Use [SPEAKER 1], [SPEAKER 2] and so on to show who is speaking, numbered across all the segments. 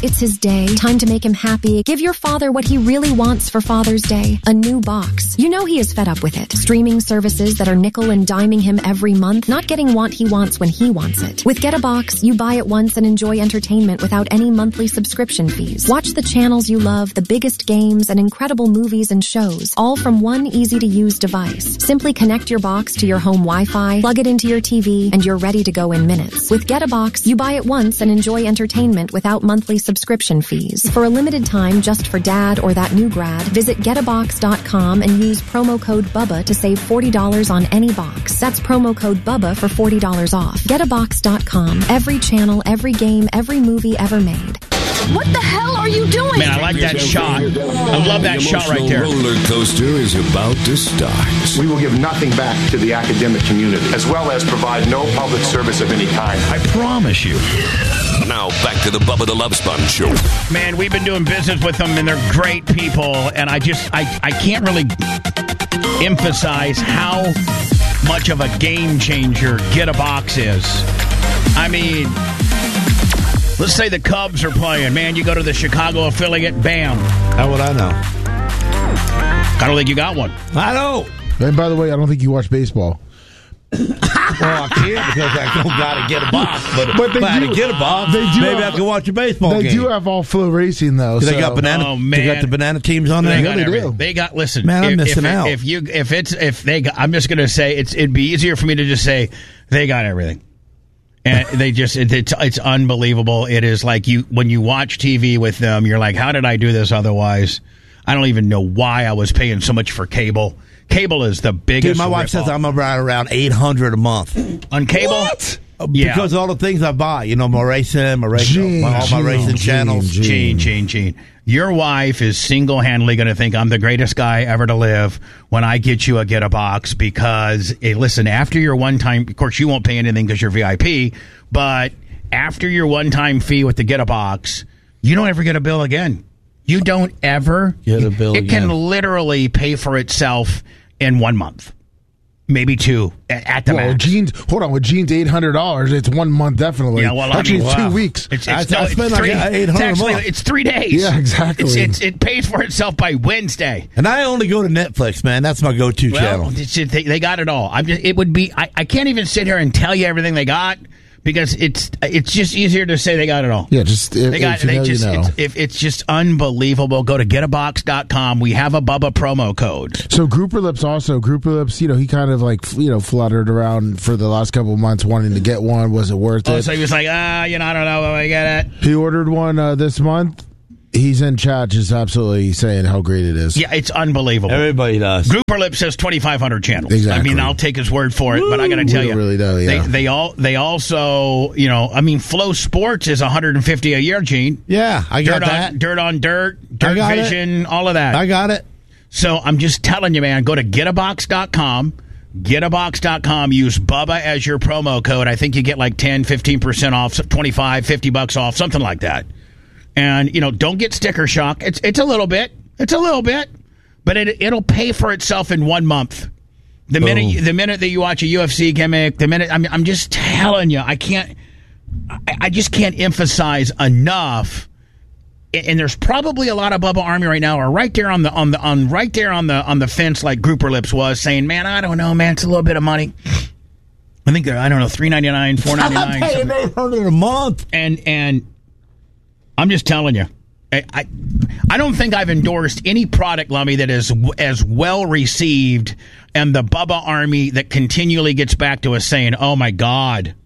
[SPEAKER 1] It's his day. Time to make him happy. Give your father what he really wants for Father's Day. A new box. You know he is fed up with it. Streaming services that are nickel and diming him every month, not getting what he wants when he wants it. With Get a Box, you buy it once and enjoy entertainment without any monthly subscription fees. Watch the channels you love, the biggest games, and incredible movies and shows, all from one easy-to-use device. Simply connect your box to your home Wi-Fi, plug it into your TV, and you're ready to go in minutes. With Get a Box, you buy it once and enjoy entertainment without monthly subscription fees. For a limited time, just for dad or that new grad, visit getabox.com and use promo code BUBBA to save $40 on any box. That's promo code BUBBA for $40 off. Getabox.com. Every channel, every game, every movie ever made.
[SPEAKER 2] What the hell are you doing?
[SPEAKER 3] Man, I like that shot. I love that shot right there.
[SPEAKER 4] The roller coaster is about to start.
[SPEAKER 5] We will give nothing back to the academic community, as well as provide no public service of any kind.
[SPEAKER 3] I promise you.
[SPEAKER 4] Now back to the Bubba the Love Sponge Show.
[SPEAKER 3] Man, we've been doing business with them, and they're great people. And I can't really emphasize how much of a game changer Get a Box is. I mean, let's say the Cubs are playing. Man, you go to the Chicago affiliate, bam.
[SPEAKER 6] How would I know?
[SPEAKER 3] I don't think you got one.
[SPEAKER 6] I know.
[SPEAKER 7] And by the way, I don't think you watch baseball.
[SPEAKER 6] Well, I can't because I don't got to get a box. But
[SPEAKER 7] they
[SPEAKER 6] if I had
[SPEAKER 7] do-
[SPEAKER 6] to get a box,
[SPEAKER 7] they do
[SPEAKER 6] maybe
[SPEAKER 7] have-
[SPEAKER 6] I can watch a baseball
[SPEAKER 7] They
[SPEAKER 6] game.
[SPEAKER 7] do have all flow racing though.
[SPEAKER 6] They
[SPEAKER 7] so.
[SPEAKER 6] got banana.
[SPEAKER 3] Oh, man.
[SPEAKER 6] They got the banana teams on there.
[SPEAKER 3] They
[SPEAKER 7] Yeah,
[SPEAKER 3] got
[SPEAKER 7] they
[SPEAKER 3] everything.
[SPEAKER 7] do.
[SPEAKER 3] They got. Listen,
[SPEAKER 6] Man, I'm missing out.
[SPEAKER 3] I'm just going to say it'd be easier for me to just say they got everything. And they just, it's unbelievable. It is like when you watch TV with them, you're like, how did I do this otherwise? I don't even know why I was paying so much for cable. Cable is the biggest.
[SPEAKER 6] Dude, my wife says I'm around $800 a month
[SPEAKER 3] on cable.
[SPEAKER 6] What?
[SPEAKER 3] Yeah.
[SPEAKER 6] Because of all the things I buy, my racing, all my racing channels.
[SPEAKER 3] Gene. Your wife is single-handedly going to think I'm the greatest guy ever to live when I get you a Get a Box because, listen, after your one-time, of course, you won't pay anything because you're VIP, but after your one-time fee with the Get a Box, you don't ever get a bill again. You don't ever
[SPEAKER 6] get a bill
[SPEAKER 3] again. It can literally pay for itself in 1 month. Maybe two at the max.
[SPEAKER 7] With Gene's $800, it's 1 month definitely.
[SPEAKER 3] Yeah, well,
[SPEAKER 7] actually,
[SPEAKER 3] I mean,
[SPEAKER 7] it's 2 weeks.
[SPEAKER 6] I spend like $800 a month.
[SPEAKER 3] It's 3 days.
[SPEAKER 7] Yeah, exactly.
[SPEAKER 3] It pays for itself by Wednesday.
[SPEAKER 6] And I only go to Netflix, man. That's my go-to channel.
[SPEAKER 3] They got it all. It would be. I can't even sit here and tell you everything they got. Because it's just easier to say they got it all.
[SPEAKER 7] Yeah, just
[SPEAKER 3] it's just unbelievable. Go to getabox.com. We have a Bubba promo code.
[SPEAKER 7] So Grouper Lips, he kind of fluttered around for the last couple of months wanting to get one. Was it worth it?
[SPEAKER 3] So he was like, I don't know if I get it.
[SPEAKER 7] He ordered one this month. He's in chat just absolutely saying how great it is.
[SPEAKER 3] Yeah, it's unbelievable.
[SPEAKER 6] Everybody does.
[SPEAKER 3] Grouper Lips says 2,500 channels.
[SPEAKER 7] Exactly.
[SPEAKER 3] I mean, I'll take his word for it, but I got to tell you,
[SPEAKER 7] really do, yeah.
[SPEAKER 3] they also, Flow Sports is $150 a year, Gene.
[SPEAKER 6] Yeah, I got that.
[SPEAKER 3] Dirt on Dirt Vision, all of that.
[SPEAKER 6] I got it.
[SPEAKER 3] So I'm just telling you, man, go to getabox.com. Getabox.com. Use Bubba as your promo code. I think you get like 10, 15% off, 25, $50 off, something like that. And, don't get sticker shock. It's a little bit. It's a little bit. But it'll pay for itself in 1 month. The minute that you watch a UFC gimmick, I'm just telling you, I just can't emphasize enough. And there's probably a lot of Bubba Army right now are right there on the fence like Grouper Lips was saying, man, I don't know, man, it's a little bit of money. I think they're, $3.99, $4.99.
[SPEAKER 6] I'm paying $800 a month.
[SPEAKER 3] And I'm just telling you, I don't think I've endorsed any product, Lummy, that is as well received, and the Bubba Army that continually gets back to us saying, "Oh my God,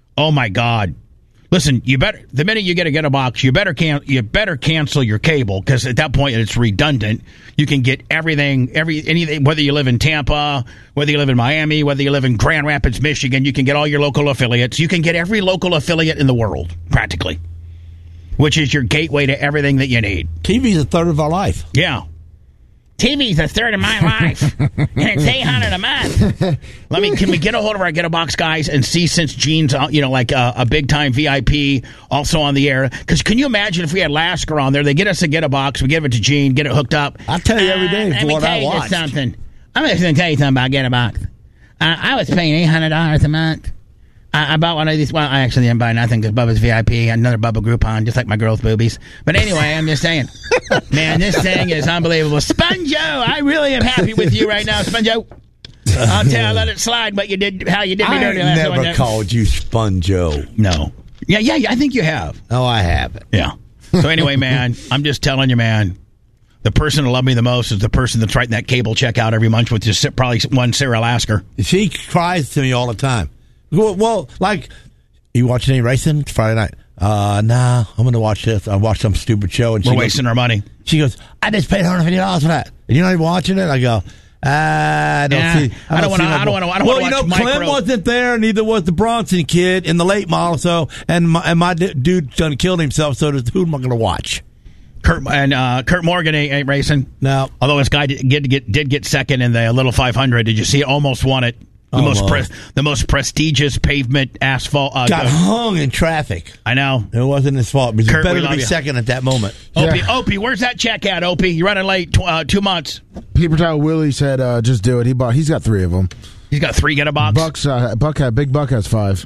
[SPEAKER 3] listen, the minute you get a box, you better cancel your cable because at that point it's redundant. You can get anything, whether you live in Tampa, whether you live in Miami, whether you live in Grand Rapids, Michigan, you can get all your local affiliates. You can get every local affiliate in the world practically." Which is your gateway to everything that you need.
[SPEAKER 6] TV's a third of our life.
[SPEAKER 3] Yeah. TV's a third of my life. And it's $800 a month. Can we get a hold of our Get a Box guys and see, since Gene's, a big-time VIP also on the air? Because can you imagine if we had Lasker on there? They get us a Get a Box, we give it to Gene, get it hooked up.
[SPEAKER 6] I tell you every day for what I watched.
[SPEAKER 3] I'm just going to tell you something about Get a Box. I was paying $800 a month. I bought one of these. Well, I actually didn't buy nothing because Bubba's VIP. Another Bubba Groupon, just like my girl's boobies. But anyway, I'm just saying. Man, this thing is unbelievable. Sponjo, I really am happy with you right now, Sponjo. I'll tell you, let it slide what you did, how you did me dirty last
[SPEAKER 6] never
[SPEAKER 3] one.
[SPEAKER 6] called you Sponjo.
[SPEAKER 3] No. Yeah, I think you have.
[SPEAKER 6] Oh, I haven't.
[SPEAKER 3] Yeah. So anyway, man, I'm just telling you, man, the person who loved me the most is the person that's writing that cable check out every month with just probably one Sarah Lasker.
[SPEAKER 6] She cries to me all the time. Well, like, you watching any racing? It's Friday night. Nah, I'm going to watch this. I watched some stupid show. And
[SPEAKER 3] we're wasting our money.
[SPEAKER 6] She goes, I just paid $150 for that. And you're not even watching it? I go, I don't want to watch Clem wasn't there, neither was the Bronson kid in the late model, so, and my dude done killed himself, so who am I going to watch?
[SPEAKER 3] Kurt Morgan ain't racing.
[SPEAKER 6] No.
[SPEAKER 3] Although this guy did get second in the Little 500. Did you see it? Almost won it. The most prestigious pavement asphalt.
[SPEAKER 6] Got hung in traffic.
[SPEAKER 3] I know.
[SPEAKER 6] It wasn't his fault. It was better to be second at that moment.
[SPEAKER 3] Opie, where's that check at, Opie? You're running late 2 months.
[SPEAKER 7] Paper Towel Willie said, just do it. He's got 3 of them.
[SPEAKER 3] He's got 3 get a box?
[SPEAKER 7] Big Buck has 5.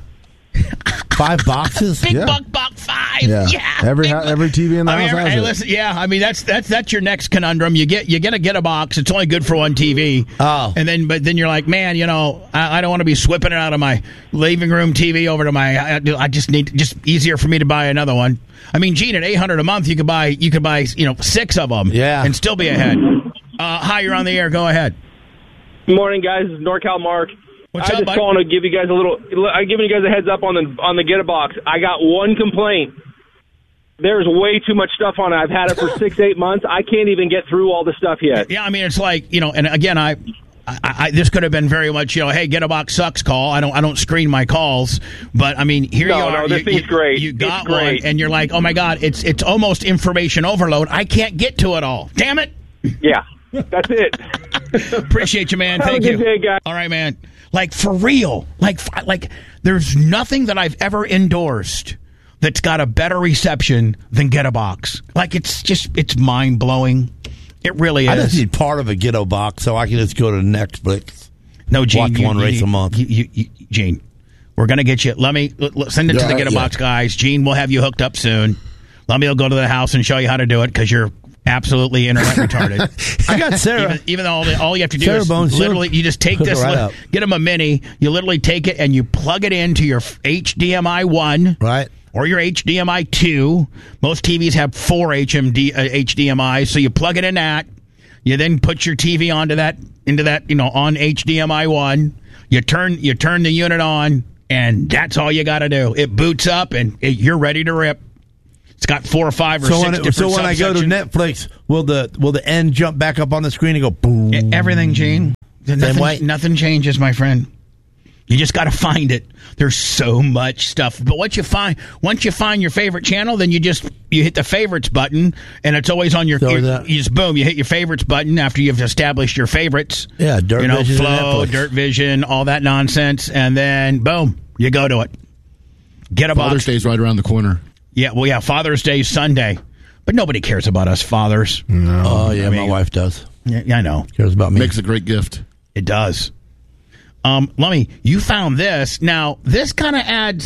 [SPEAKER 6] 5 boxes?
[SPEAKER 3] Big Buck 5.
[SPEAKER 7] Yeah.
[SPEAKER 3] Every
[SPEAKER 7] TV in the house has it.
[SPEAKER 3] Listen, I mean that's your next conundrum. You get a box. It's only good for one TV.
[SPEAKER 6] Oh.
[SPEAKER 3] But then you're like, man, I don't want to be whipping it out of my living room TV over to my. I just easier for me to buy another one. I mean, Gene, at $800 a month, you could buy 6 of them.
[SPEAKER 6] Yeah.
[SPEAKER 3] And still be ahead. Hi, you're on the air. Go ahead.
[SPEAKER 8] Good morning, guys. This is NorCal Mark.
[SPEAKER 3] What's up, bud?
[SPEAKER 8] Calling to give you guys I'm giving you guys a heads up on the Get a Box. I got one complaint. There's way too much stuff on it. I've had it for 6-8 months. I can't even get through all the stuff yet.
[SPEAKER 3] Yeah, I mean, it's like, and again, I this could have been very much, hey, Get a Box sucks call. I don't screen my calls, but I mean, here you are.
[SPEAKER 8] No, this thing's great.
[SPEAKER 3] You got one, and you're like, oh my God, it's almost information overload. I can't get to it all. Damn it.
[SPEAKER 8] Yeah, that's it.
[SPEAKER 3] Appreciate you, man. Thank you.
[SPEAKER 8] Have a good day, guys.
[SPEAKER 3] All right, man. Like, for real. Like, there's nothing that I've ever endorsed that's got a better reception than Get a Box. Like, it's mind-blowing. It really is.
[SPEAKER 6] I just need part of a Get a Box so I can just go to Netflix.
[SPEAKER 3] No, Gene.
[SPEAKER 6] Watch one race a month.
[SPEAKER 3] Gene, we're going to get you. Let me send it to the Get a Box guys. Gene, we'll have you hooked up soon. Let me go to the house and show you how to do it because you're absolutely internet retarded.
[SPEAKER 6] I got Sarah.
[SPEAKER 3] Even though all you have to do
[SPEAKER 6] Sarah
[SPEAKER 3] is
[SPEAKER 6] Bones,
[SPEAKER 3] literally, you just take this,
[SPEAKER 6] right
[SPEAKER 3] get them a mini, you literally take it and you plug it into your HDMI 1.
[SPEAKER 6] Right.
[SPEAKER 3] Or your HDMI 2. Most TVs have 4 HDMI, so you plug it in that. You then put your TV into that, on HDMI 1. You turn the unit on, and that's all you got to do. It boots up, and you're ready to rip. It's got 4 or 5 or 6 different
[SPEAKER 6] So when I go to Netflix, will the end jump back up on the screen and go boom?
[SPEAKER 3] Everything, Gene.
[SPEAKER 6] Same way?
[SPEAKER 3] Nothing changes, my friend. You just got to find it. There's so much stuff. But once you find your favorite channel, then you hit the favorites button, and it's always on you just boom, you hit your favorites button after you've established your favorites.
[SPEAKER 6] Yeah, Vision,
[SPEAKER 3] Flow, Dirt Vision, all that nonsense, and then boom, you go to it. Get a box.
[SPEAKER 9] Father's Day's right around the corner.
[SPEAKER 3] Yeah, well, yeah, Father's Day is Sunday. But nobody cares about us fathers.
[SPEAKER 6] No. Oh, yeah, my wife does.
[SPEAKER 3] Yeah, I know.
[SPEAKER 6] Cares about me.
[SPEAKER 9] Makes a great gift.
[SPEAKER 3] It does. Lummy, you found this. Now, this kind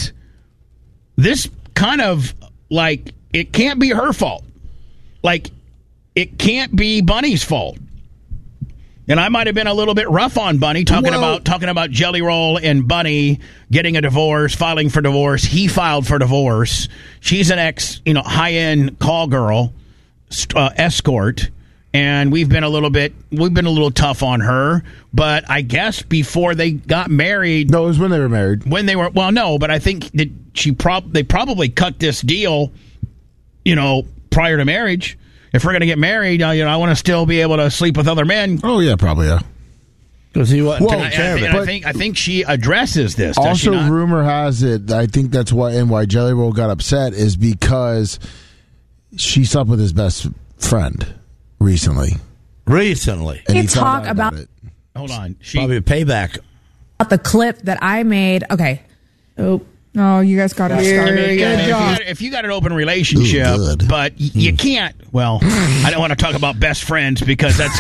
[SPEAKER 3] of like, it can't be her fault. Like, it can't be Bunny's fault. And I might have been a little bit rough on Bunny, talking about Jelly Roll and Bunny getting a divorce, filing for divorce. He filed for divorce. She's an high-end call girl, escort, and we've been a little tough on her. But I guess before they got married,
[SPEAKER 7] no, it was when they were married.
[SPEAKER 3] But I think that they probably cut this deal, prior to marriage. If we're going to get married, I want to still be able to sleep with other men.
[SPEAKER 7] Oh yeah, probably yeah.
[SPEAKER 6] Because he wasn't
[SPEAKER 3] taking care of it. I think she addresses this.
[SPEAKER 7] Also, rumor has it. I think that's why Jelly Roll got upset is because she slept with his best friend recently.
[SPEAKER 6] And
[SPEAKER 10] he talk about
[SPEAKER 7] it.
[SPEAKER 3] Hold on,
[SPEAKER 6] probably a payback.
[SPEAKER 10] About the clip that I made. Okay. Oh, you guys got it started. Good job.
[SPEAKER 3] If you got an open relationship, but you can't. Well, I don't want to talk about best friends because that's.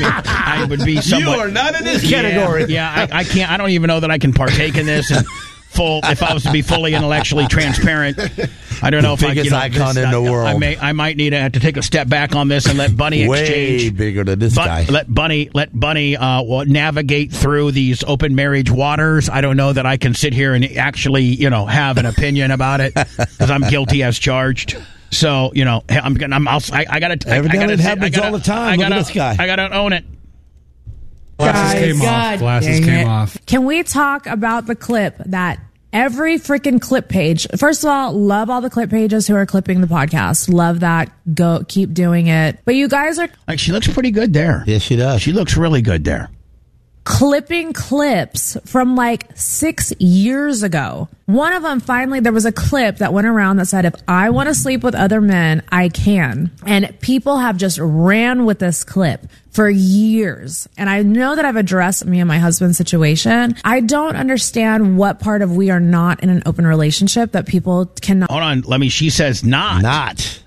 [SPEAKER 3] I would be somewhat.
[SPEAKER 6] You are not in this category.
[SPEAKER 3] Yeah, I can't. I don't even know that I can partake in this. And to be fully intellectually transparent, I don't know if
[SPEAKER 6] biggest icon in the world.
[SPEAKER 3] I might need to have to take a step back on this and let Bunny exchange.
[SPEAKER 6] Way bigger than this guy.
[SPEAKER 3] Let Bunny navigate through these open marriage waters. I don't know that I can sit here and actually, have an opinion about it because I'm guilty as charged. So, I got to.
[SPEAKER 6] Evidently, it happens all the time. Look at this guy.
[SPEAKER 3] I got to own it.
[SPEAKER 10] Glasses came off. Can we talk about the clip that every freaking clip page? First of all, love all the clip pages who are clipping the podcast. Love that. Go, keep doing it. But you guys are
[SPEAKER 3] she looks pretty good there.
[SPEAKER 6] Yes, she does.
[SPEAKER 3] She looks really good there.
[SPEAKER 10] Clipping clips from 6 years ago. One of them, finally, there was a clip that went around that said, if I want to sleep with other men, I can. And people have just ran with this clip for years. And I know that I've addressed me and my husband's situation. I don't understand what part of we are not in an open relationship that people cannot.
[SPEAKER 3] Hold on. She says not.
[SPEAKER 6] Not.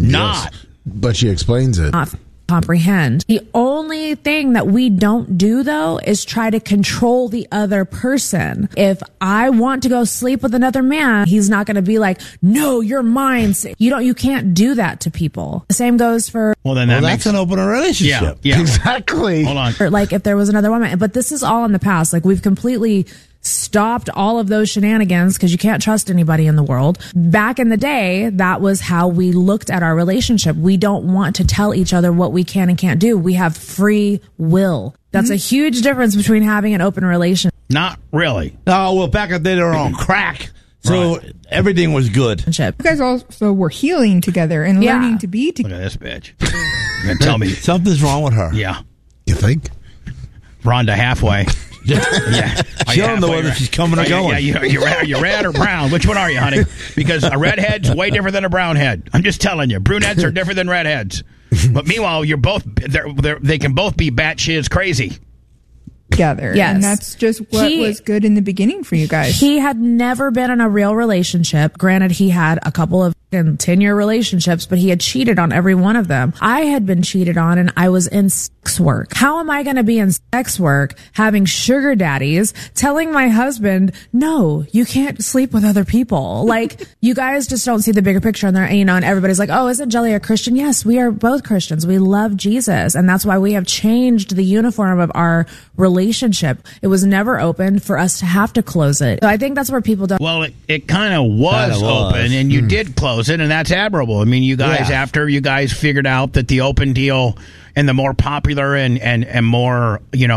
[SPEAKER 7] But she explains it.
[SPEAKER 10] Comprehend. The only thing that we don't do, though, is try to control the other person. If I want to go sleep with another man, he's not going to be like, no, you're mine. You can't do that to people. The same goes for.
[SPEAKER 3] Well, then
[SPEAKER 6] that's an open relationship.
[SPEAKER 3] Yeah.
[SPEAKER 7] Exactly.
[SPEAKER 3] Hold on.
[SPEAKER 10] If there was another woman, but this is all in the past. We've completely stopped all of those shenanigans because you can't trust anybody in the world. Back in the day, that was how we looked at our relationship. We don't want to tell each other what we can and can't do. We have free will. That's a huge difference between having an open relationship.
[SPEAKER 3] Not really.
[SPEAKER 6] Oh, well, back in the day, they were on crack. So everything was good.
[SPEAKER 2] You guys also were healing together and learning to be together.
[SPEAKER 3] Look at this bitch. You're gonna tell me
[SPEAKER 6] something's wrong with her.
[SPEAKER 3] Yeah.
[SPEAKER 7] You think?
[SPEAKER 3] Rhonda halfway.
[SPEAKER 6] Yeah. She don't know whether she's coming or going.
[SPEAKER 3] Yeah, you're red or brown. Which one are you, honey? Because a redhead's way different than a brown head. I'm just telling you. Brunettes are different than redheads. But meanwhile, you're both. They can both be batshit crazy.
[SPEAKER 2] Together.
[SPEAKER 10] Yes.
[SPEAKER 2] And that's just what was good in the beginning for you guys.
[SPEAKER 10] He had never been in a real relationship. Granted, he had a couple of 10-year relationships, but he had cheated on every one of them. I had been cheated on and I was in sex work. How am I going to be in sex work having sugar daddies telling my husband, no, you can't sleep with other people? You guys just don't see the bigger picture in there, and everybody's like, oh, isn't Jelly a Christian? Yes, we are both Christians. We love Jesus. And that's why we have changed the uniform of our relationship. It was never open for us to have to close it. So I think that's where people don't.
[SPEAKER 3] Well, it kind of was open, and you did close it, and that's admirable. I mean, you guys, after you guys figured out that the open deal and the more popular and more,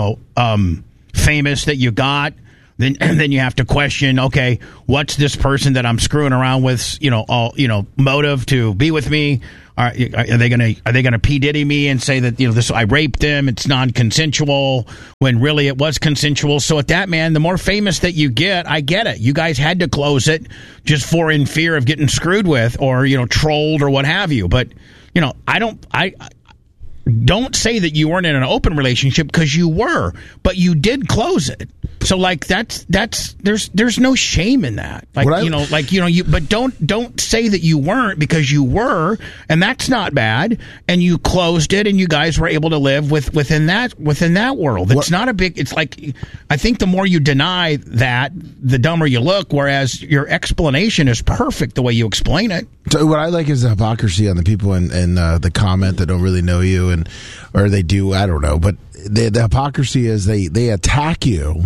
[SPEAKER 3] famous that you got, then you have to question, okay, what's this person that I'm screwing around with, motive to be with me? Are they gonna P. Diddy me and say that I raped them, it's non-consensual, when really it was consensual? So at that, man, the more famous that you get, I get it. You guys had to close it just in fear of getting screwed with or trolled or what have you. But I don't say that you weren't in an open relationship, because you were, but you did close it. So there's no shame in that. But don't say that you weren't, because you were, and that's not bad. And you closed it, and you guys were able to live within that world. It's not a big. It's I think the more you deny that, the dumber you look. Whereas your explanation is perfect the way you explain it.
[SPEAKER 7] So what I like is the hypocrisy on the people in the comment that don't really know you, or they do. I don't know, but the hypocrisy is they attack you.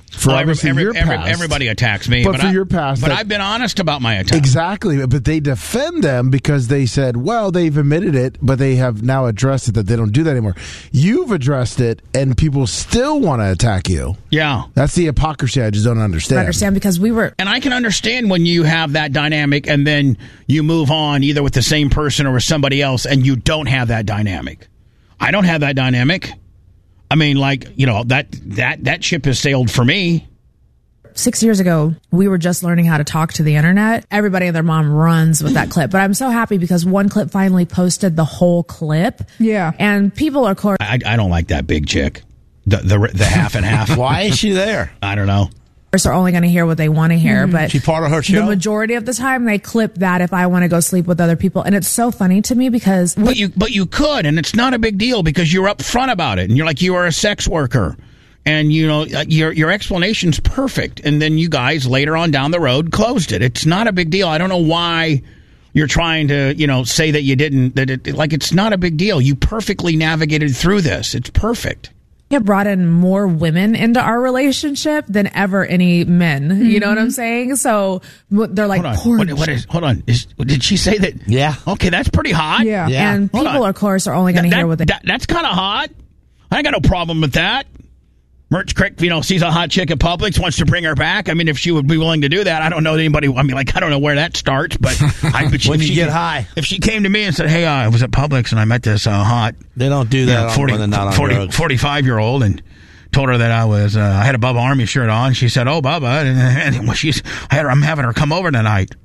[SPEAKER 3] Everybody attacks me,
[SPEAKER 7] but for your past.
[SPEAKER 3] But I've been honest about my attack.
[SPEAKER 7] Exactly, but they defend them because they said, well, they've admitted it, but they have now addressed it that they don't do that anymore. You've addressed it, and people still want to attack you.
[SPEAKER 3] Yeah.
[SPEAKER 7] That's the hypocrisy I just don't understand.
[SPEAKER 10] Because we were...
[SPEAKER 3] And I can understand when you have that dynamic and then you move on either with the same person or with somebody else, and you don't have that dynamic. I don't have that dynamic. I mean, that ship has sailed for me.
[SPEAKER 10] 6 years ago, we were just learning how to talk to the internet. Everybody and their mom runs with that clip. But I'm so happy because one clip finally posted the whole clip.
[SPEAKER 2] Yeah.
[SPEAKER 10] And people are...
[SPEAKER 3] I don't like that big chick. The half and half.
[SPEAKER 6] Why is she there?
[SPEAKER 3] I don't know.
[SPEAKER 10] Are only going to hear what they want to hear, but
[SPEAKER 6] she part of her show.
[SPEAKER 10] The majority of the time they clip that if I want to go sleep with other people, and it's so funny to me because
[SPEAKER 3] but you could, and it's not a big deal because you're upfront about it, and you're like, you are a sex worker, And, your explanation's perfect. And then you guys later on down the road closed it. It's not a big deal. I don't know why you're trying to, say that you didn't, it's not a big deal. You perfectly navigated through this. It's perfect.
[SPEAKER 10] You brought in more women into our relationship than ever any men. Mm-hmm. You know what I'm saying? So they're like,
[SPEAKER 3] hold on. Did she say that?
[SPEAKER 6] Yeah.
[SPEAKER 3] Okay, that's pretty hot.
[SPEAKER 10] Yeah. And people, of course, are only going to hear what they...
[SPEAKER 3] That's kind of hot. I ain't got no problem with that. Merch Crick, sees a hot chick at Publix, wants to bring her back. I mean, if she would be willing to do that, I don't know anybody. I mean, I don't know where that starts, but
[SPEAKER 6] when you get high,
[SPEAKER 3] if she came to me and said, "Hey, I was at Publix and I met this hot,"
[SPEAKER 6] they don't do that.
[SPEAKER 3] 45-year-old, and told her that I had a Bubba Army shirt on. She said, "Oh, Bubba," and I'm having her come over tonight.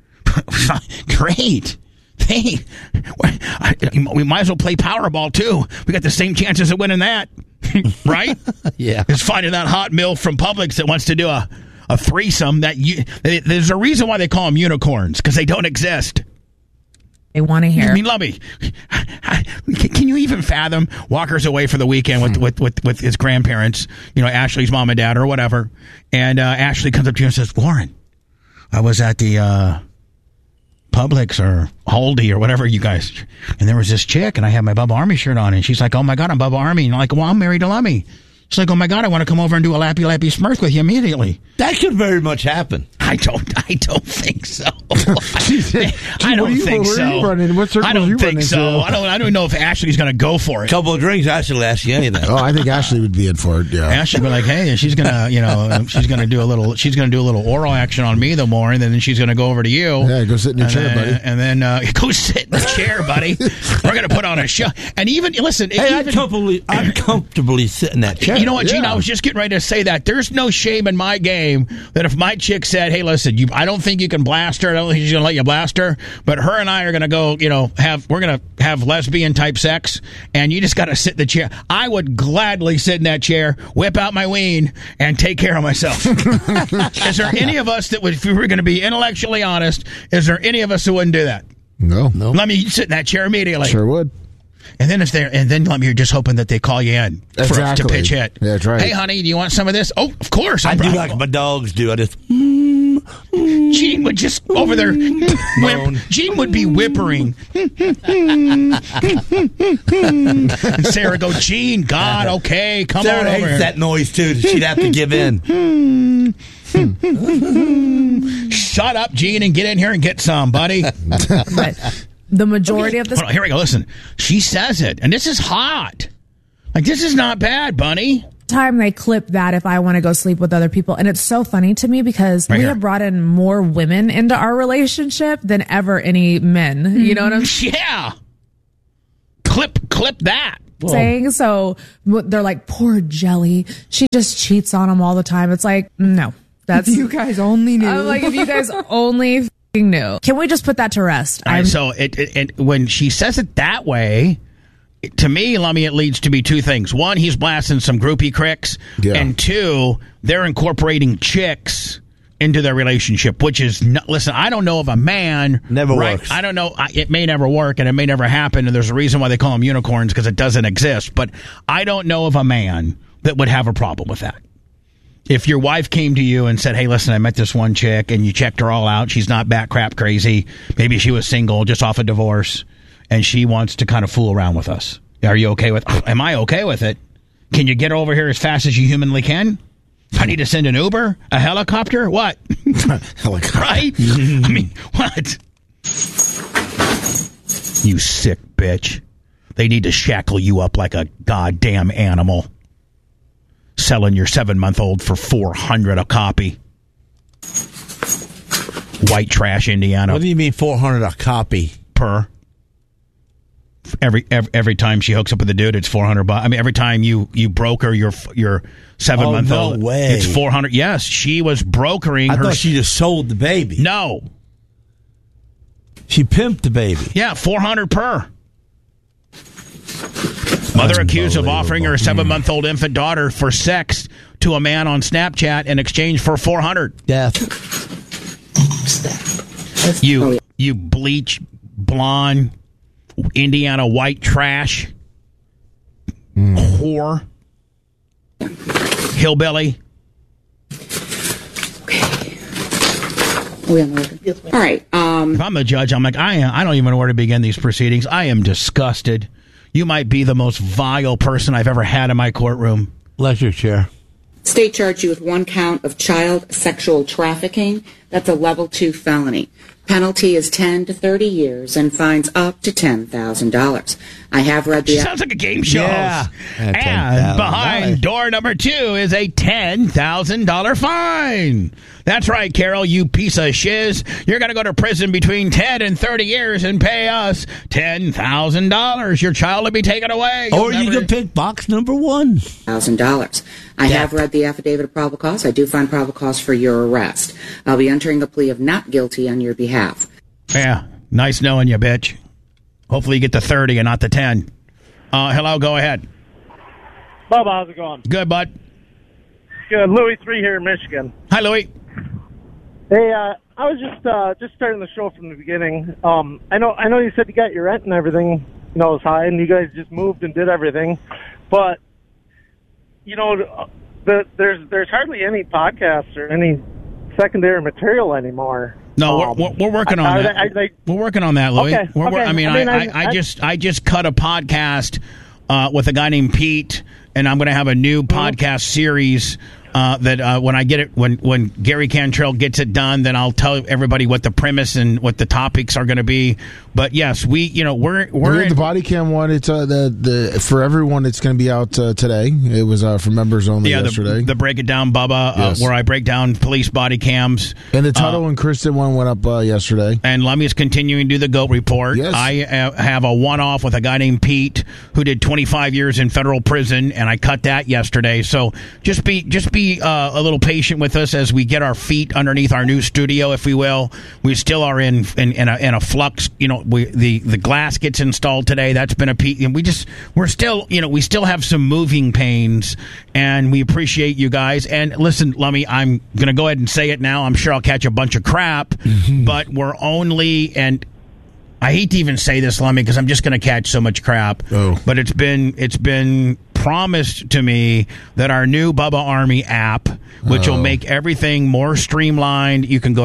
[SPEAKER 3] Great. Hey, we might as well play Powerball too. We got the same chances of winning that. Right?
[SPEAKER 6] Yeah.
[SPEAKER 3] It's finding that hot MILF from Publix that wants to do a threesome. There's a reason why they call them unicorns, because they don't exist.
[SPEAKER 10] They want to hear.
[SPEAKER 3] I mean, let me. Can you even fathom Walker's away for the weekend with his grandparents, Ashley's mom and dad or whatever, and Ashley comes up to you and says, "Warren, I was at the Publix or Aldi or whatever you guys, and there was this chick, and I had my Bubba Army shirt on, and she's like, 'Oh my God, I'm Bubba Army,' and I'm like, 'Well, I'm married to Lummy.' She's like, 'Oh my God, I want to come over and do a lappy smurf with you immediately.'"
[SPEAKER 6] That could very much happen.
[SPEAKER 3] I don't think so. I don't think so. I don't think so. I don't know if Ashley's going to go for it.
[SPEAKER 6] A couple of drinks, Ashley will ask you anything.
[SPEAKER 7] Oh, I think Ashley would be in for it. Yeah,
[SPEAKER 3] Ashley would be like, "Hey," she's gonna, she's gonna do a little oral action on me more, and then she's gonna go over to you.
[SPEAKER 7] Yeah, go sit in your chair, buddy.
[SPEAKER 3] And then go sit in the chair, buddy. We're gonna put on a show. And even listen,
[SPEAKER 6] I'd comfortably sit in that chair.
[SPEAKER 3] You know what, Gene? I was just getting ready to say that. There's no shame in my game that if my chick said, "Hey, listen, I don't think you can blast her. I don't think she's going to let you blast her. But her and I are going to go, we're going to have lesbian type sex. And you just got to sit in the chair." I would gladly sit in that chair, whip out my ween, and take care of myself. Is there any of us that would, if we were going to be intellectually honest, is there any of us who wouldn't do that?
[SPEAKER 7] No.
[SPEAKER 3] Let me sit in that chair immediately.
[SPEAKER 7] Sure would.
[SPEAKER 3] And then let me, you're just hoping that they call you in to pitch hit.
[SPEAKER 7] Yeah, that's right.
[SPEAKER 3] "Hey, honey, do you want some of this?" "Oh, of course."
[SPEAKER 6] I do like my dogs do. I just...
[SPEAKER 3] Gene would just over there Gene would be whippering. And Sarah go, "Gene, God, okay, come
[SPEAKER 6] Sarah
[SPEAKER 3] on over
[SPEAKER 6] hates
[SPEAKER 3] here."
[SPEAKER 6] that noise too. She'd have to give in.
[SPEAKER 3] Shut up, Gene, and get in here and get some, buddy.
[SPEAKER 10] But the majority of this...
[SPEAKER 3] Hold on, here we go. Listen, she says it, and this is hot. Like, this is not bad, Bunny.
[SPEAKER 10] Time they clip that if I want to go sleep with other people, and it's so funny to me because we have brought in more women into our relationship than ever any men. Mm-hmm. You know what I'm saying?
[SPEAKER 3] Yeah. Clip that.
[SPEAKER 10] Saying so they're like, "Poor Jelly, she just cheats on him all the time." It's like, no, that's
[SPEAKER 2] if you guys only knew.
[SPEAKER 10] I'm like, if you guys only knew. Can we just put that to rest?
[SPEAKER 3] Right, so it when she says it that way, to me, Lummy, it leads to be two things. One, he's blasting some groupie cricks, and two, they're incorporating chicks into their relationship, which is listen, I don't know of a man
[SPEAKER 6] never works.
[SPEAKER 3] I don't know, it may never work and it may never happen, and there's a reason why they call them unicorns, because it doesn't exist, but I don't know of a man that would have a problem with that. If your wife came to you and said, "Hey, listen, I met this one chick and you checked her all out, she's not bat crap crazy, maybe she was single just off a divorce and she wants to kind of fool around with us, are you okay with am I okay with it? Can you get her over here as fast as you humanly can? I need to send an Uber? A helicopter? What?"
[SPEAKER 7] Helicopter.
[SPEAKER 3] Right? I mean, what? You sick bitch. They need to shackle you up like a goddamn animal. Selling your 7-month-old for $400 a copy. White trash, Indiana.
[SPEAKER 6] What do you mean $400 a copy?
[SPEAKER 3] Per. Every time she hooks up with a dude, it's $400. I mean, every time you broker your 7-month-old,
[SPEAKER 6] no way.
[SPEAKER 3] It's $400. Yes, she was brokering.
[SPEAKER 6] I thought she just sold the baby.
[SPEAKER 3] No,
[SPEAKER 6] she pimped the baby.
[SPEAKER 3] Yeah, $400 per. Mother accused of offering her 7-month-old infant daughter for sex to a man on Snapchat in exchange for $400.
[SPEAKER 6] Death.
[SPEAKER 3] You bleach blonde Indiana white trash whore. Hillbilly.
[SPEAKER 9] All right.
[SPEAKER 3] If I'm a judge, I'm like, I don't even know where to begin these proceedings. I am disgusted. You might be the most vile person I've ever had in my courtroom.
[SPEAKER 6] Lecture chair.
[SPEAKER 9] State charged you with 1 count of child sexual trafficking. That's a level 2 felony. Penalty is 10 to 30 years and fines up to $10,000. I have read the...
[SPEAKER 3] Sounds like a game show.
[SPEAKER 6] Yeah.
[SPEAKER 3] And behind door number 2 is a $10,000 fine. That's right, Carol, you piece of shiz. You're going to go to prison between 10 and 30 years and pay us $10,000. Your child will be taken away.
[SPEAKER 6] Or you can pick box number 1.
[SPEAKER 9] $1,000. I have read the affidavit of probable cause. I do find probable cause for your arrest. I'll be entering a plea of not guilty on your behalf.
[SPEAKER 3] Yeah, nice knowing you, bitch. Hopefully you get the 30 and not the 10. Hello, go ahead.
[SPEAKER 11] Bubba, how's it going?
[SPEAKER 3] Good, bud.
[SPEAKER 11] Good. Louis 3 here in Michigan.
[SPEAKER 3] Hi, Louis.
[SPEAKER 11] Hey, I was just starting the show from the beginning. I know you said you got your rent and everything, is high, and you guys just moved and did everything, but there's hardly any podcasts or any secondary material anymore.
[SPEAKER 3] No, we're working on that. We're working on that, Louis.
[SPEAKER 11] Okay.
[SPEAKER 3] I just cut a podcast with a guy named Pete, and I'm going to have a new podcast series that when I get it, when Gary Cantrell gets it done, then I'll tell everybody what the premise and what the topics are going to be. But yes, we're
[SPEAKER 7] the body cam one. It's the for everyone. It's going to be out today. It was for members only yesterday.
[SPEAKER 3] The Break It Down Bubba, yes. Where I break down police body cams.
[SPEAKER 7] And the Tuttle and Kristen one went up yesterday.
[SPEAKER 3] And Lummy is continuing to do the GOAT report.
[SPEAKER 7] Yes.
[SPEAKER 3] I have a one-off with a guy named Pete who did 25 years in federal prison, and I cut that yesterday. So just be a little patient with us as we get our feet underneath our new studio, if we will. We still are in a flux. The glass gets installed today. That's been and we still have some moving pains, and we appreciate you guys. And listen, Lummy, I'm going to go ahead and say it now. I'm sure I'll catch a bunch of crap, but we're only, and I hate to even say this, Lummy, because I'm just going to catch so much crap.
[SPEAKER 7] Oh.
[SPEAKER 3] But it's been promised to me that our new Bubba Army app, which will make everything more streamlined. You can go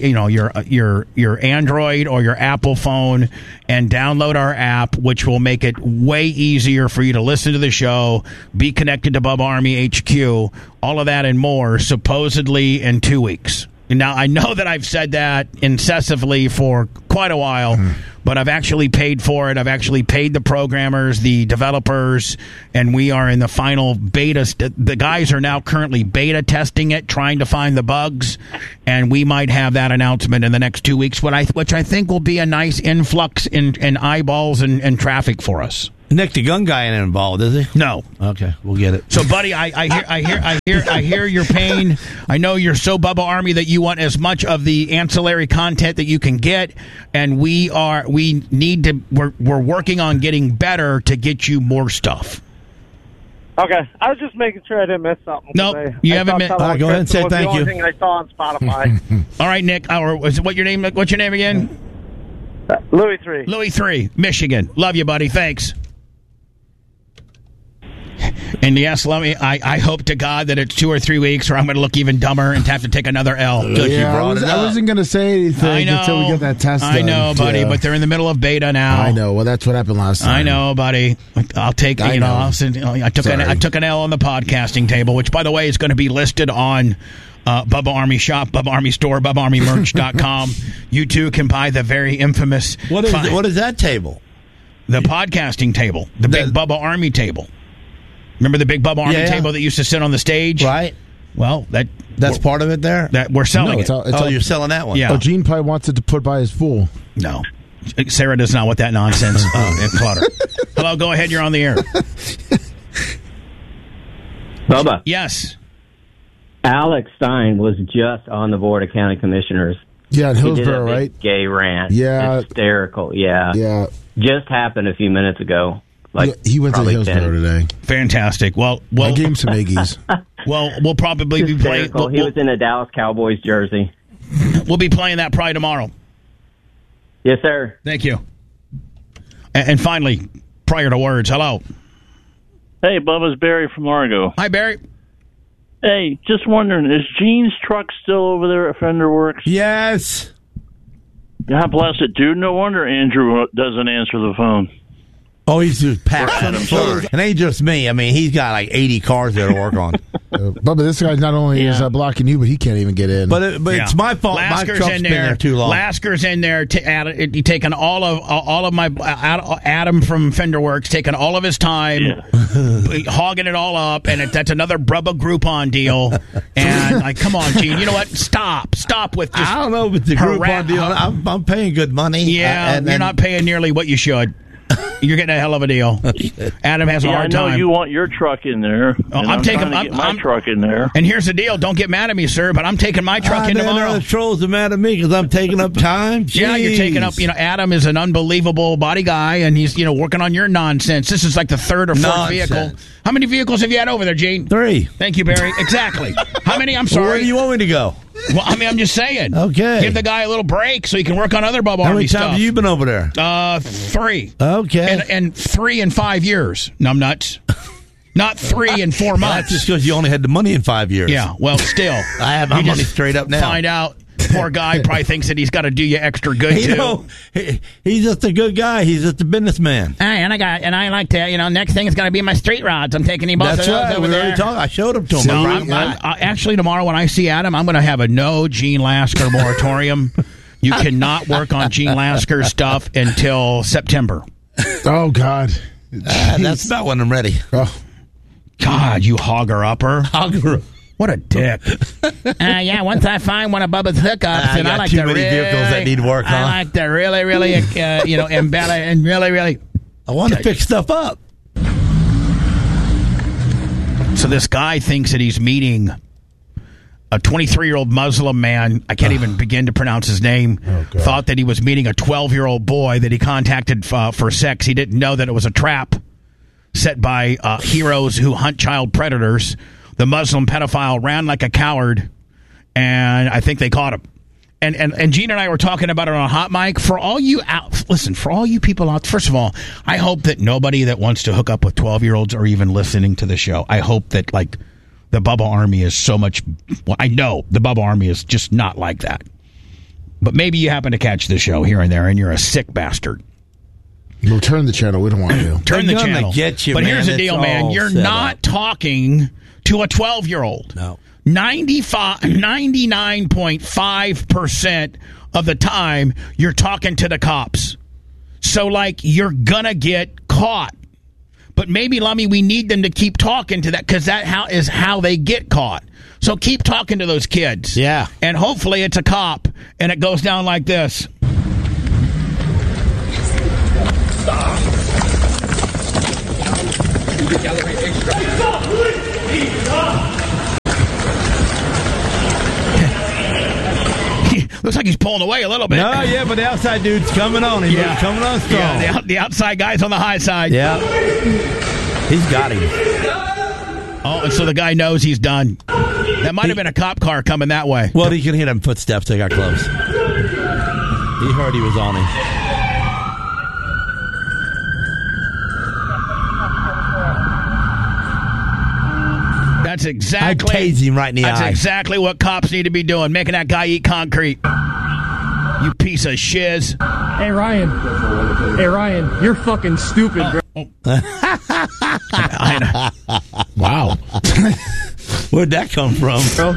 [SPEAKER 3] to your Android or your Apple phone and download our app, which will make it way easier for you to listen to the show, be connected to Bubba Army HQ, all of that and more, supposedly in 2 weeks. Now, I know that I've said that incessantly for quite a while, but I've actually paid for it. I've actually paid the programmers, the developers, and we are in the final beta. The guys are now currently beta testing it, trying to find the bugs, and we might have that announcement in the next 2 weeks, which I think will be a nice influx in eyeballs and traffic for us.
[SPEAKER 6] Nick, the gun guy ain't involved, is he?
[SPEAKER 3] No.
[SPEAKER 6] Okay, we'll get it.
[SPEAKER 3] So, buddy, I hear your pain. I know you're so Bubba Army that you want as much of the ancillary content that you can get, and we're working on getting better to get you more stuff.
[SPEAKER 11] Okay, I was just making sure I didn't miss something.
[SPEAKER 3] Nope, you haven't missed.
[SPEAKER 6] Go ahead and say thank you.
[SPEAKER 11] The only thing I saw on Spotify.
[SPEAKER 3] All right, Nick. What's your name again?
[SPEAKER 11] Louis 3.
[SPEAKER 3] Louis 3, Michigan. Love you, buddy. Thanks. And yes, I hope to God that it's 2 or 3 weeks, or I'm going to look even dumber and have to take another L.
[SPEAKER 7] I wasn't going to say anything until we get that test done.
[SPEAKER 3] I know, buddy, but they're in the middle of beta now.
[SPEAKER 7] I know. Well, that's what happened last time.
[SPEAKER 3] I know, buddy. I'll take. I took an L on the podcasting table, which, by the way, is going to be listed on Bubba Army Shop, Bubba Army Store, BubbaArmyMerch.com. You too can buy the very infamous.
[SPEAKER 6] What is that table?
[SPEAKER 3] The podcasting table, the big Bubba Army table. Remember the big Bubba Army table that used to sit on the stage?
[SPEAKER 6] Right.
[SPEAKER 3] Well,
[SPEAKER 6] that's part of it there?
[SPEAKER 3] That we're selling it.
[SPEAKER 6] You're selling that one?
[SPEAKER 3] Yeah.
[SPEAKER 7] Gene probably wants it to put by his pool.
[SPEAKER 3] No. Sarah does not want that nonsense. Clutter. Hello, go ahead. You're on the air.
[SPEAKER 12] Bubba.
[SPEAKER 3] Yes.
[SPEAKER 12] Alex Stein was just on the Board of County Commissioners.
[SPEAKER 7] Yeah, in Hillsborough, right?
[SPEAKER 12] Gay rant.
[SPEAKER 7] Yeah.
[SPEAKER 12] Hysterical, yeah.
[SPEAKER 7] Yeah.
[SPEAKER 12] Just happened a few minutes ago.
[SPEAKER 7] He went to Hillsborough today.
[SPEAKER 3] Fantastic. Well,
[SPEAKER 7] I gave him some Aggies.
[SPEAKER 3] Well, we'll probably be playing.
[SPEAKER 12] He was in a Dallas Cowboys jersey.
[SPEAKER 3] We'll be playing that probably tomorrow.
[SPEAKER 12] Yes, sir.
[SPEAKER 3] Thank you. And finally, prior to words, hello.
[SPEAKER 13] Hey, Bubba's Barry from Largo.
[SPEAKER 3] Hi, Barry.
[SPEAKER 13] Hey, just wondering, is Gene's truck still over there at Fender Works?
[SPEAKER 6] Yes.
[SPEAKER 13] God bless it, dude. No wonder Andrew doesn't answer the phone.
[SPEAKER 6] Oh, he's just packed. I'm sorry. It ain't just me. I mean, he's got like 80 cars there to work on.
[SPEAKER 7] Bubba, this guy's not only is blocking you, but he can't even get in.
[SPEAKER 6] But it's my fault.
[SPEAKER 3] Lasker's
[SPEAKER 6] my truck's
[SPEAKER 3] in
[SPEAKER 6] been there too long.
[SPEAKER 3] Lasker's in there. Taking all of my Adam from Fender Works, taking all of his time, hogging it all up, and that's another Bubba Groupon deal. And like, come on, Gene. You know what? Stop with just.
[SPEAKER 6] I don't know with the Groupon deal. I'm paying good money.
[SPEAKER 3] Yeah, you're not paying nearly what you should. You're getting a hell of a deal. Adam has a hard time.
[SPEAKER 13] I know you want your truck in there. I'm taking my truck in there.
[SPEAKER 3] And here's the deal. Don't get mad at me, sir, but I'm taking my truck in tomorrow.
[SPEAKER 6] The trolls are mad at me because I'm taking up time. Jeez.
[SPEAKER 3] Yeah, you're taking up. Adam is an unbelievable body guy, and he's working on your nonsense. This is like the third or fourth vehicle. How many vehicles have you had over there, Gene?
[SPEAKER 6] 3.
[SPEAKER 3] Thank you, Barry. Exactly. How many? I'm sorry.
[SPEAKER 6] Where do you want me to go?
[SPEAKER 3] Well, I mean, I'm just saying.
[SPEAKER 6] Okay.
[SPEAKER 3] Give the guy a little break so he can work on other Bubba Army stuff.
[SPEAKER 6] How many times have you been over there?
[SPEAKER 3] 3.
[SPEAKER 6] Okay.
[SPEAKER 3] And 3 in 5 years. Numbnuts. Not 3 in 4 months.
[SPEAKER 6] That's just because you only had the money in 5 years.
[SPEAKER 3] Yeah, well, still.
[SPEAKER 6] I have my money straight up now.
[SPEAKER 3] Find out. Poor guy probably thinks that he's got to do you extra good, too.
[SPEAKER 6] He's just a good guy. He's just a businessman.
[SPEAKER 3] Hey, and I like to, next thing is going to be my street rods. I'm taking both
[SPEAKER 6] That's
[SPEAKER 3] of those
[SPEAKER 6] right.
[SPEAKER 3] over there.
[SPEAKER 6] I showed them to him.
[SPEAKER 3] So actually, tomorrow when I see Adam, I'm going to have a no Gene Lasker moratorium. You cannot work on Gene Lasker stuff until September.
[SPEAKER 7] Oh, God.
[SPEAKER 6] That's about when I'm ready.
[SPEAKER 7] Oh.
[SPEAKER 3] God, you hogger-upper.
[SPEAKER 6] Hogger-upper.
[SPEAKER 3] What a dick. Once I find one of Bubba's hookups, and I like
[SPEAKER 6] too
[SPEAKER 3] to
[SPEAKER 6] many vehicles that need work, huh?
[SPEAKER 3] I like to really, embellish and really.
[SPEAKER 6] I want to fix stuff up.
[SPEAKER 3] So this guy thinks that he's meeting a 23-year-old Muslim man. I can't even begin to pronounce his name. Thought that he was meeting a 12-year-old boy that he contacted for sex. He didn't know that it was a trap set by heroes who hunt child predators. The Muslim pedophile ran like a coward, and I think they caught him. And Gene and I were talking about it on a hot mic. For all you people out, first of all, I hope that nobody that wants to hook up with 12-year-olds are even listening to the show. I hope that, like, the Bubba Army is so much... Well, I know the Bubba Army is just not like that. But maybe you happen to catch the show here and there, and you're a sick bastard.
[SPEAKER 7] We'll turn the channel. We don't want to.
[SPEAKER 3] Turn the channel.
[SPEAKER 6] Get you,
[SPEAKER 3] but
[SPEAKER 6] man.
[SPEAKER 3] Here's the deal, man. You're not talking to a 12-year-old.
[SPEAKER 6] No.
[SPEAKER 3] 99.5% of the time, you're talking to the cops. So, like, you're going to get caught. But maybe, Lummy, we need them to keep talking to that because that is how they get caught. So keep talking to those kids.
[SPEAKER 6] Yeah.
[SPEAKER 3] And hopefully it's a cop, and it goes down like this. Looks like he's pulling away a little bit.
[SPEAKER 6] No, yeah, but the outside dude's coming on him. Yeah. He's coming on strong.
[SPEAKER 3] Yeah, the outside guy's on the high side.
[SPEAKER 6] Yeah. He's got him.
[SPEAKER 3] Oh, and so the guy knows he's done. That might have been a cop car coming that way.
[SPEAKER 6] Well, he can hear them footsteps. They got close. He heard he was on him.
[SPEAKER 3] That's exactly.
[SPEAKER 6] I'd tase him right in the eye.
[SPEAKER 3] That's exactly what cops need to be doing, making that guy eat concrete. You piece of shiz.
[SPEAKER 14] Hey, Ryan, you're fucking stupid, bro.
[SPEAKER 6] Wow. Where'd that come from, bro?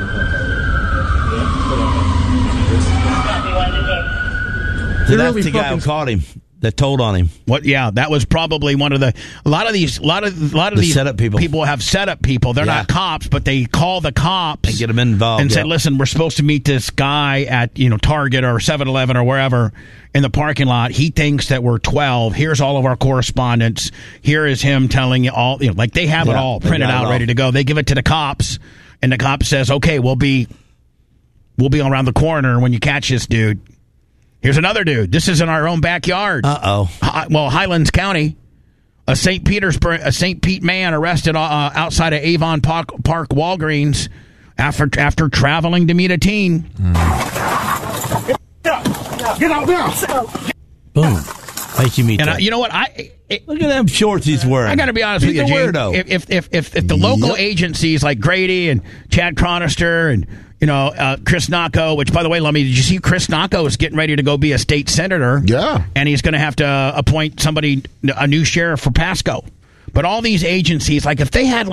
[SPEAKER 6] So that's the guy who caught him. That told on him.
[SPEAKER 3] What? Yeah, that was probably one of the. A lot of these
[SPEAKER 6] setup people
[SPEAKER 3] have setup people. They're not cops, but they call the cops
[SPEAKER 6] and get them involved
[SPEAKER 3] and say, "Listen, we're supposed to meet this guy at Target or 7-Eleven or wherever in the parking lot. He thinks that we're 12. Here's all of our correspondence. Here is him telling you all. Like they have it all printed out, ready to go. They give it to the cops, and the cop says, "Okay, we'll be around the corner when you catch this dude." Here's another dude. This is in our own backyard.
[SPEAKER 6] Uh-oh.
[SPEAKER 3] Well, Highlands County. A St. Pete man arrested outside of Avon Park Walgreens after traveling to meet a teen.
[SPEAKER 14] Get out now!
[SPEAKER 6] Boom. Make you meet
[SPEAKER 3] and
[SPEAKER 6] that.
[SPEAKER 3] You know what?
[SPEAKER 6] Look at them shorts he's wearing.
[SPEAKER 3] I got to be honest with you, Gene.
[SPEAKER 6] Weirdo.
[SPEAKER 3] If the local agencies like Grady and Chad Chronister and Chris Nocco, which, by the way, did you see Chris Nocco is getting ready to go be a state senator?
[SPEAKER 7] Yeah.
[SPEAKER 3] And he's going to have to appoint a new sheriff for Pasco. But all these agencies, like if they had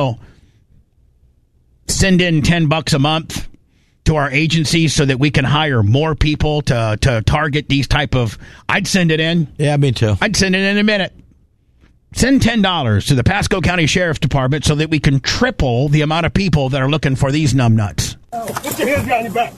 [SPEAKER 3] send in $10 a month to our agencies so that we can hire more people to target these type of... I'd send it in.
[SPEAKER 6] Yeah, me too.
[SPEAKER 3] I'd send it in a minute. Send $10 to the Pasco County Sheriff's Department so that we can triple the amount of people that are looking for these numbnuts.
[SPEAKER 14] Put your hands behind your back.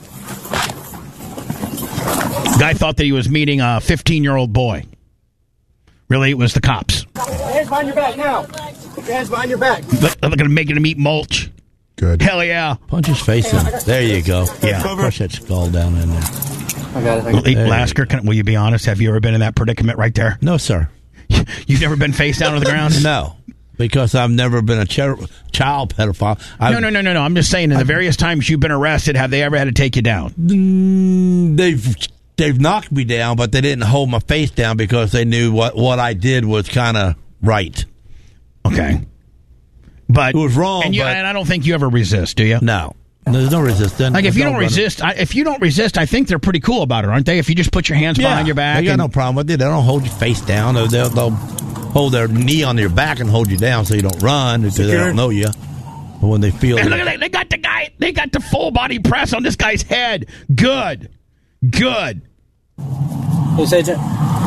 [SPEAKER 3] Guy thought that he was meeting a 15-year-old boy. Really, it was the cops.
[SPEAKER 14] Put your hands behind your back now. Put your hands behind your back.
[SPEAKER 3] Look at him making him eat mulch.
[SPEAKER 7] Good.
[SPEAKER 3] Hell yeah.
[SPEAKER 6] Punch his face in. There you go.
[SPEAKER 3] Yeah.
[SPEAKER 6] Crush that skull down in there.
[SPEAKER 14] I got it.
[SPEAKER 3] Lasker, will you be honest? Have you ever been in that predicament right there?
[SPEAKER 6] No, sir.
[SPEAKER 3] You've never been face down on the ground?
[SPEAKER 6] No. Because I've never been a child pedophile.
[SPEAKER 3] No. I'm just saying, in the various times you've been arrested, have they ever had to take you down?
[SPEAKER 6] They've knocked me down, but they didn't hold my face down because they knew what I did was kind of right.
[SPEAKER 3] Okay. But
[SPEAKER 6] it was wrong.
[SPEAKER 3] And I don't think you ever resist, do you?
[SPEAKER 6] No. There's no resistance.
[SPEAKER 3] Like if you don't resist, I think they're pretty cool about it, aren't they? If you just put your hands behind your back,
[SPEAKER 6] they got no problem with it. They don't hold your face down. They'll hold their knee on your back and hold you down so you don't run because they don't know you. But when they feel,
[SPEAKER 3] look at that, they got the guy. They got the full body press on this guy's head. Good.
[SPEAKER 14] Who's agent?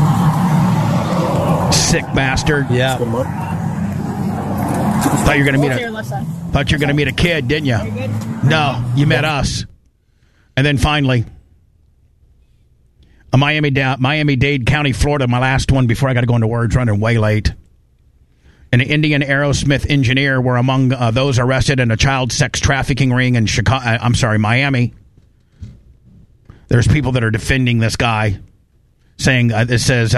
[SPEAKER 3] Sick bastard.
[SPEAKER 6] Yeah.
[SPEAKER 3] Thought you were gonna meet a kid, didn't you? No, you met us. And then finally, a Miami-Dade County, Florida, my last one before I got to go into words, running way late. An Indian Aerosmith engineer were among those arrested in a child sex trafficking ring in Miami. There's people that are defending this guy, saying it says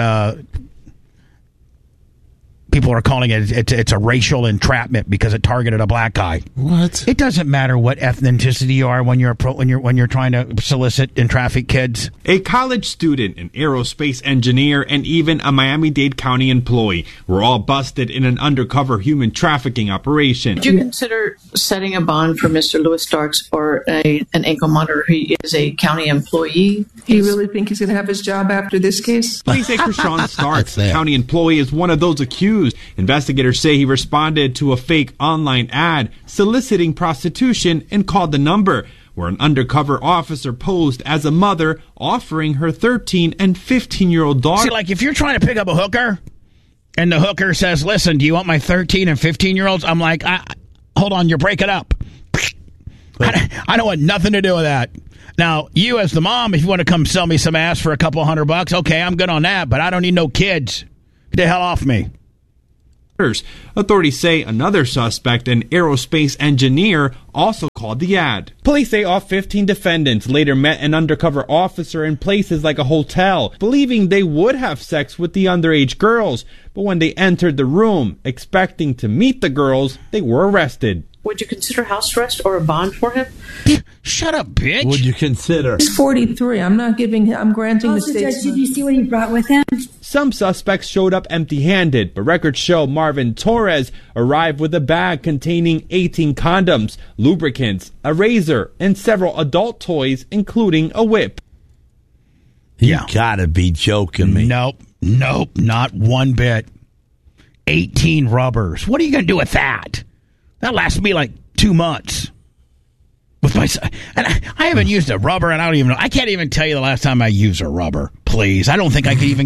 [SPEAKER 3] people are calling it's a racial entrapment because it targeted a black guy.
[SPEAKER 7] What?
[SPEAKER 3] It doesn't matter what ethnicity you are when you're trying to solicit and traffic kids.
[SPEAKER 15] A college student, an aerospace engineer, and even a Miami-Dade County employee were all busted in an undercover human trafficking operation.
[SPEAKER 16] Would you consider setting a bond for Mr. Louis Starks for an ankle monitor? He is a county employee.
[SPEAKER 17] Do you really think he's going to have his job after this case?
[SPEAKER 15] Police say Krishawn Starks, a county employee, is one of those accused. Investigators say he responded to a fake online ad soliciting prostitution and called the number, where an undercover officer posed as a mother offering her 13 and 15-year-old daughter.
[SPEAKER 3] See, like if you're trying to pick up a hooker and the hooker says, listen, do you want my 13 and 15-year-olds? I'm like, hold on, you're breaking up. I don't want nothing to do with that. Now, you as the mom, if you want to come sell me some ass for a couple $100, okay, I'm good on that, but I don't need no kids. Get the hell off me.
[SPEAKER 15] Authorities say another suspect, an aerospace engineer, also called the ad. Police say all 15 defendants later met an undercover officer in places like a hotel, believing they would have sex with the underage girls. But when they entered the room, expecting to meet the girls, they were arrested.
[SPEAKER 16] Would you consider house arrest or a bond for him?
[SPEAKER 3] Shut up, bitch.
[SPEAKER 6] Would you consider?
[SPEAKER 17] He's 43. I'm granting the state's...
[SPEAKER 18] Did you see what he brought with him?
[SPEAKER 15] Some suspects showed up empty-handed, but records show Marvin Torres arrived with a bag containing 18 condoms, lubricants, a razor, and several adult toys, including a whip.
[SPEAKER 6] You gotta be joking me.
[SPEAKER 3] Nope, not one bit. 18 rubbers. What are you gonna do with that? That lasts me like 2 months. With my, and I haven't used a rubber, and I don't even know. I can't even tell you the last time I used a rubber. Please, I don't think I could even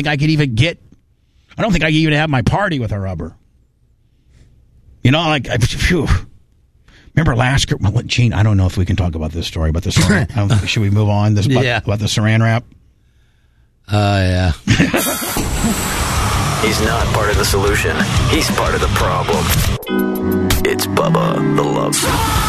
[SPEAKER 3] have my party with a rubber. You know, like, phew. Remember last? Well, Gene, I don't know if we can talk about this story, but the Saran. Should we move on? About the Saran wrap.
[SPEAKER 6] Yeah.
[SPEAKER 19] He's not part of the solution. He's part of the problem. It's Bubba the Love Sponge.